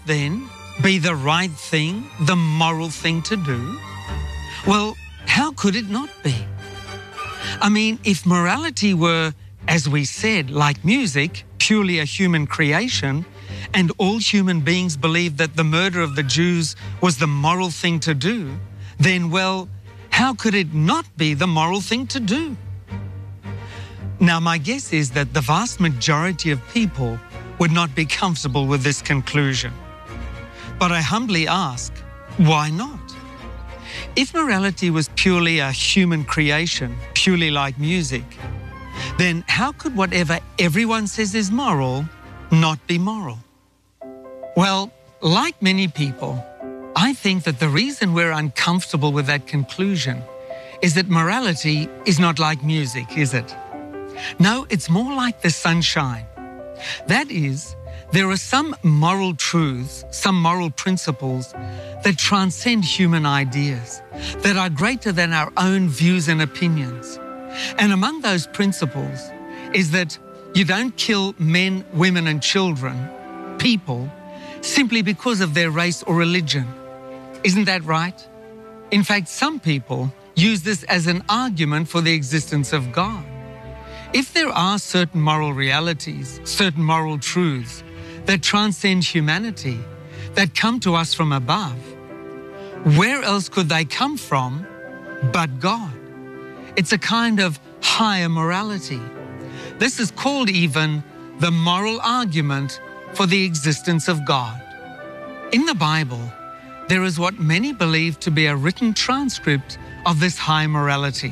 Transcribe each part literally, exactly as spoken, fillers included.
then be the right thing, the moral thing to do? Well, how could it not be? I mean, if morality were, as we said, like music, purely a human creation, and all human beings believed that the murder of the Jews was the moral thing to do, then, well, how could it not be the moral thing to do? Now, my guess is that the vast majority of people would not be comfortable with this conclusion. But I humbly ask, why not? If morality was purely a human creation, purely like music, then how could whatever everyone says is moral not be moral? Well, like many people, I think that the reason we're uncomfortable with that conclusion is that morality is not like music, is it? No, it's more like the sunshine. That is, there are some moral truths, some moral principles that transcend human ideas, that are greater than our own views and opinions. And among those principles is that you don't kill men, women, and children, people, simply because of their race or religion. Isn't that right? In fact, some people use this as an argument for the existence of God. If there are certain moral realities, certain moral truths that transcend humanity, that come to us from above, where else could they come from but God? It's a kind of higher morality. This is called even the moral argument for the existence of God. In the Bible, there is what many believe to be a written transcript of this high morality.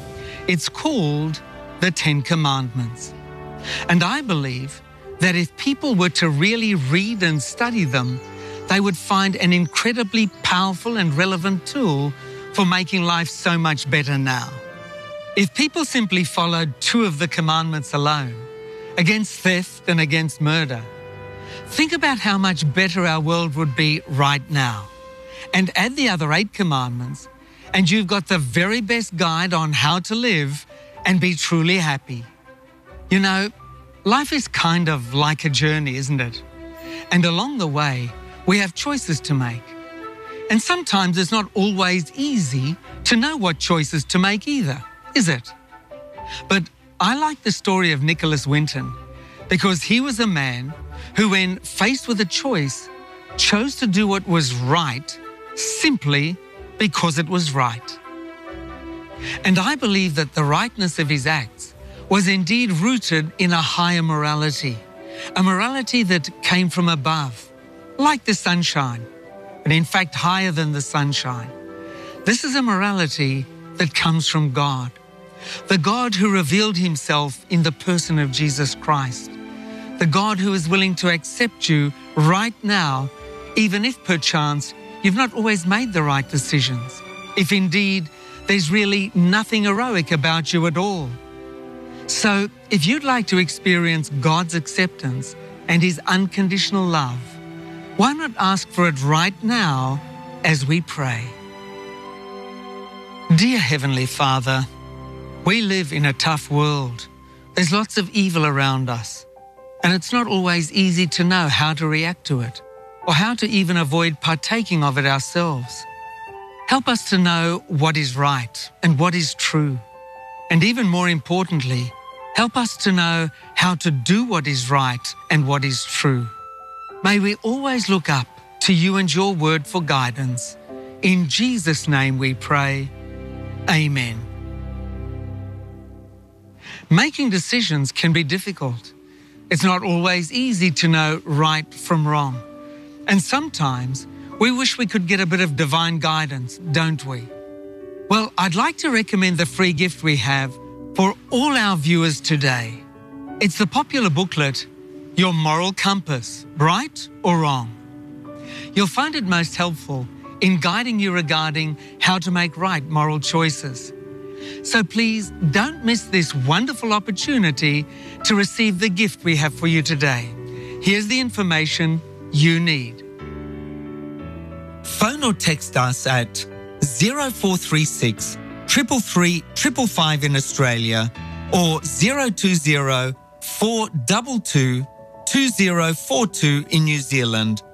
It's called the Ten Commandments. And I believe that if people were to really read and study them, they would find an incredibly powerful and relevant tool for making life so much better now. If people simply followed two of the commandments alone, against theft and against murder, think about how much better our world would be right now. And add the other eight commandments, and you've got the very best guide on how to live and be truly happy. You know, life is kind of like a journey, isn't it? And along the way, we have choices to make. And sometimes it's not always easy to know what choices to make either, is it? But I like the story of Nicholas Winton because he was a man who, when faced with a choice, chose to do what was right simply because it was right. And I believe that the rightness of his acts was indeed rooted in a higher morality, a morality that came from above, like the sunshine, but in fact higher than the sunshine. This is a morality that comes from God, the God who revealed himself in the person of Jesus Christ, the God who is willing to accept you right now, even if perchance you've not always made the right decisions, if indeed there's really nothing heroic about you at all. So if you'd like to experience God's acceptance and his unconditional love, why not ask for it right now as we pray? Dear Heavenly Father, we live in a tough world. There's lots of evil around us, and it's not always easy to know how to react to it or how to even avoid partaking of it ourselves. Help us to know what is right and what is true. And even more importantly, help us to know how to do what is right and what is true. May we always look up to you and your word for guidance. In Jesus' name we pray. Amen. Making decisions can be difficult. It's not always easy to know right from wrong. And sometimes we wish we could get a bit of divine guidance, don't we? Well, I'd like to recommend the free gift we have for all our viewers today. It's the popular booklet, Your Moral Compass, Right or Wrong? You'll find it most helpful in guiding you regarding how to make right moral choices. So please don't miss this wonderful opportunity to receive the gift we have for you today. Here's the information you need. Phone or text us at zero four three six, three three three, five five in Australia or zero two zero, four two two, two zero four two in New Zealand,